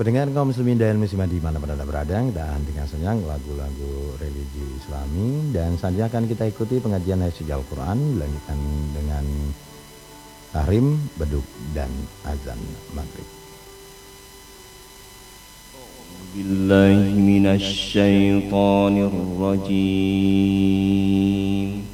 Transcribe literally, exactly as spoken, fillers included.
Pendengar kaum muslimin dan muslimat di mana Anda berada, kita hentikan senyang lagu-lagu religi Islami dan selanjutnya akan kita ikuti pengajian Hifdz Al-Quran dilanjutkan dengan tahrim, beduk dan azan maghrib. Billahi minasy syaithanir rajim.